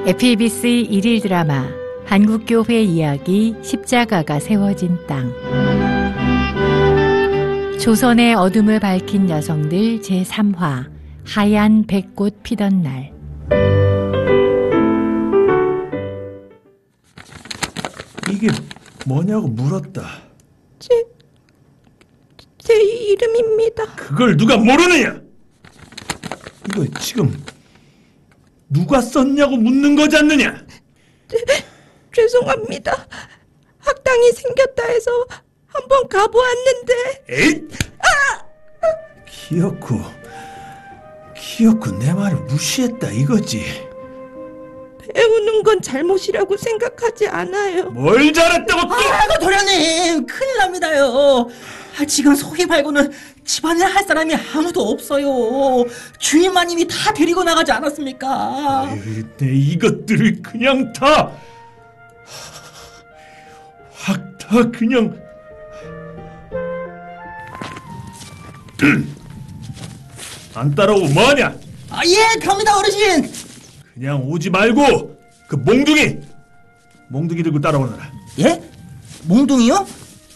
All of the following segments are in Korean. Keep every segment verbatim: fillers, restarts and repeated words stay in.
에프이비씨 일일 드라마 한국교회 이야기 십자가가 세워진 땅. 조선의 어둠을 밝힌 여성들 제삼 화 하얀 백꽃 피던 날. 이게 뭐냐고 물었다. 제, 제 이름입니다. 그걸 누가 모르느냐? 이거 지금 누가 썼냐고 묻는 거지 않느냐? 제, 죄송합니다. 학당이 생겼다 해서 한번 가보았는데. 에잇! 아! 기어코 기어코 내 말을 무시했다 이거지. 배우는 건 잘못이라고 생각하지 않아요. 뭘 잘했다고 또! 아이고 도련님 큰일 납니다요. 아, 지금 소희 말고는 집안일 할 사람이 아무도 없어요. 주인마님이 다 데리고 나가지 않았습니까? 아유, 내 이것들을 그냥 다 확 다 그냥 안 따라오고 뭐하냐? 아, 예 갑니다 어르신. 그냥 오지 말고 그 몽둥이 몽둥이 들고 따라오너라. 예? 몽둥이요?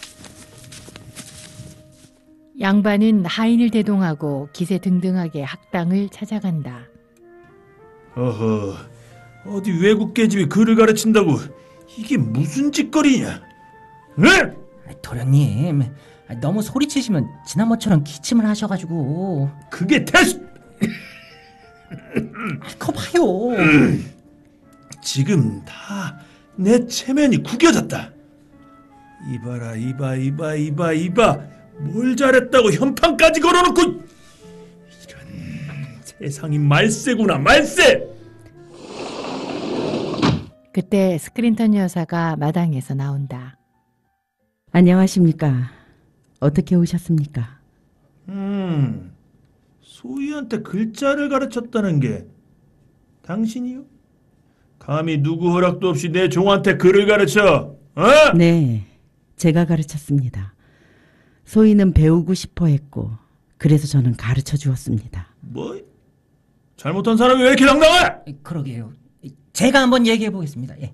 양반은 하인을 대동하고 기세등등하게 학당을 찾아간다. 어허, 어디 외국 계집이 글을 가르친다고 이게 무슨 짓거리냐? 응? 아, 도련님 아, 너무 소리치시면 지난번처럼 기침을 하셔가지고. 그게 대수... 아, 거 봐요. 지금 다 내 체면이 구겨졌다. 이봐라 이봐 이봐 이봐 이봐 뭘 잘했다고 현판까지 걸어놓고. 이런 세상이 말세구나 말세. 그때 스크린턴 여사가 마당에서 나온다. 안녕하십니까. 어떻게 오셨습니까? 음, 소희한테 글자를 가르쳤다는 게 당신이요? 감히 누구 허락도 없이 내 종한테 글을 가르쳐? 어? 네, 제가 가르쳤습니다. 소희는 배우고 싶어 했고 그래서 저는 가르쳐 주었습니다. 뭐? 잘못한 사람이 왜 이렇게 당당해? 그러게요. 제가 한번 얘기해 보겠습니다. 예.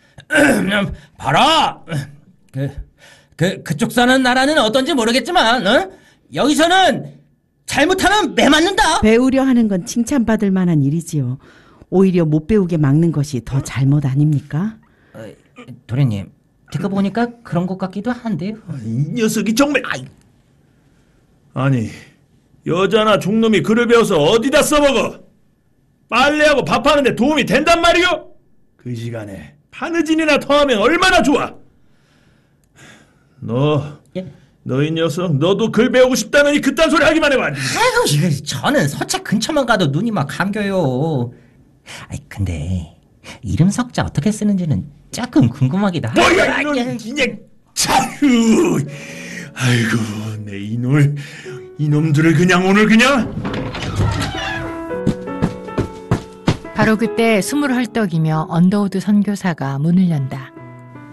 봐라. 그, 그 그쪽 사는 나라는 어떤지 모르겠지만 어? 여기서는 잘못하면 매 맞는다. 배우려 하는 건 칭찬받을 만한 일이지요. 오히려 못 배우게 막는 것이 더 잘못 아닙니까? 어, 도련님, 듣고 보니까 그런 것 같기도 한데요. 이 녀석이 정말... 아니, 여자나 종놈이 글을 배워서 어디다 써먹어? 빨래하고 밥하는데 도움이 된단 말이오? 그 시간에 바느질이나 더하면 얼마나 좋아? 너, 예? 너 이 녀석, 너도 글 배우고 싶다느니 그딴 소리 하기만 해봐. 아이고, 이거 저는 서책 근처만 가도 눈이 막 감겨요. 아이, 근데 이름 석자 어떻게 쓰는지는 조금 궁금하기도 하고. 뭐야 이놈 그냥 차휴. 아이고 내 이놈을 이놈들을 그냥 오늘 그냥. 바로 그때 숨을 헐떡이며 언더우드 선교사가 문을 연다.